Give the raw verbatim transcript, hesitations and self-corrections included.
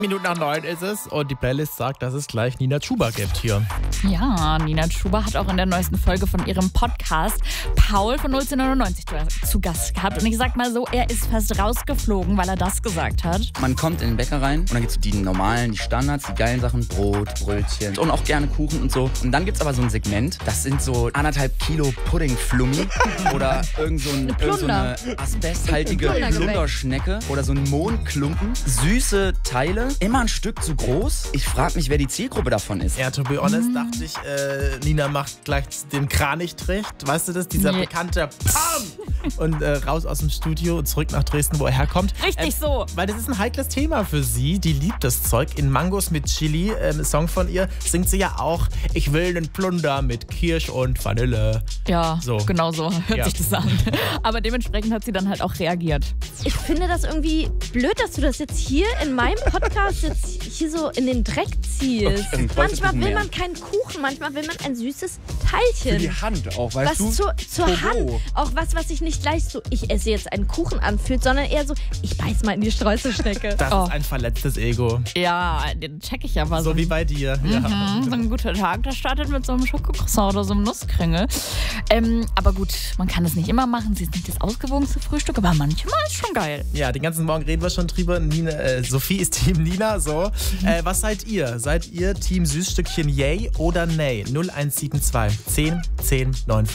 Minuten nach neun ist es und die Playlist sagt, dass es gleich Nina Chuba gibt hier. Ja, Nina Chuba hat auch in der neuesten Folge von ihrem Podcast Paul von nullzehnhundertneunundneunzig zu Gast gehabt. Und ich sag mal so, er ist fast rausgeflogen, weil er das gesagt hat. Man kommt in den Bäcker rein und dann gibt's die normalen, die Standards, die geilen Sachen, Brot, Brötchen und auch gerne Kuchen und so. Und dann gibt's aber so ein Segment, das sind so anderthalb Kilo Puddingflummi oder irgend so, ein, Eine irgend so eine asbesthaltige Plunderschnecke oder so ein Mohnklumpen. Süße Teile, immer ein Stück zu groß. Ich frage mich, wer die Zielgruppe davon ist. Ja, to be honest, mhm. dachte ich, äh, Nina macht gleich den Kranichtricht. Weißt du das? Dieser Nee. bekannte Pam! Und äh, raus aus dem Studio und zurück nach Dresden, wo er herkommt. Richtig Ähm, so. Weil das ist ein heikles Thema für sie. Die liebt das Zeug. In Mangos mit Chili, äh, ein Song von ihr, singt sie ja auch, ich will einen Plunder mit Kirsch und Vanille. Ja, So. genau so hört Ja. sich das an. Aber dementsprechend hat sie dann halt auch reagiert. Ich finde das irgendwie blöd, dass du das jetzt hier in meinem Podcast jetzt hier so in den Dreck ziehst. Okay, Manchmal will mehr. man keinen Kuchen, manchmal will man ein süßes Für die Teilchen. Hand auch, weißt Was du? zur, zur Togo. Hand. Auch was, was sich nicht gleich so, ich esse jetzt einen Kuchen anfühlt, sondern eher so, ich beiß mal in die Streuselschnecke. Das Oh. ist ein verletztes Ego. Ja, den check ich aber So wie bei dir. Ja. Mhm, so ein guter Tag, der startet mit so einem Schokocroissant oder so einem Nusskringel. Ähm, aber gut, man kann es nicht immer machen. Sie ist nicht das ausgewogenste Frühstück, aber manchmal ist schon geil. Ja, den ganzen Morgen reden wir schon drüber. Nina, äh, Sophie ist Team Nina, so. Äh, was seid ihr? Seid ihr Team Süßstückchen Yay oder Nay? null eins sieben zwei zehn zehn neun.